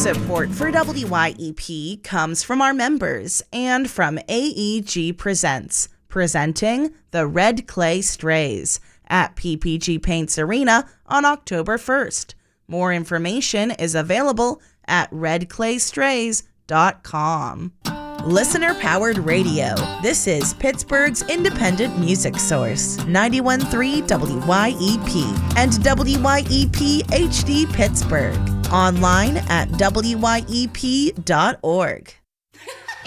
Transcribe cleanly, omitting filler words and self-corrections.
Support for WYEP comes from our members and from AEG Presents, presenting the Red Clay Strays at PPG Paints Arena on October 1st. More information is available at redclaystrays.com. Listener-powered radio. This is Pittsburgh's independent music source, 91.3 WYEP and WYEP HD Pittsburgh. Online at wyep.org.